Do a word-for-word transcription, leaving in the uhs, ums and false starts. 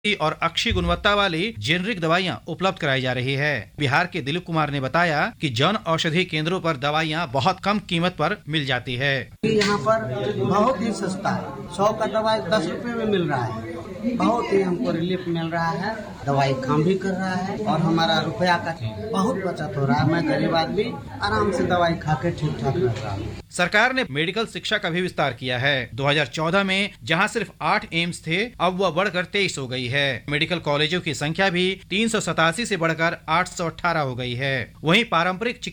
और अच्छी गुणवत्ता वाली जेनरिक दवाइयां उपलब्ध कराई जा रही है। बिहार के दिलीप कुमार ने बताया कि जन औषधि केंद्रों पर दवाइयां बहुत कम कीमत पर मिल जाती है। यहाँ पर बहुत ही सस्ता है, सौ का दवाई दस रुपए में मिल रहा है। बहुत ही हमको रिलीफ मिल रहा है, दवाई काम भी कर रहा है और हमारा रुपया का बहुत बचत हो रहा है। मैं गरीब आदमी आराम से दवाई खा के ठीक ठाक रह रहा हूँ। सरकार ने मेडिकल शिक्षा का भी विस्तार किया है। दो हज़ार चौदह में जहां सिर्फ आठ एम्स थे, अब वह बढ़कर तेईस हो गई है। मेडिकल कॉलेजों की संख्या भी तीन सौ सतासी से बढ़कर आठ सौ अठारह हो गई है। वहीं पारंपरिक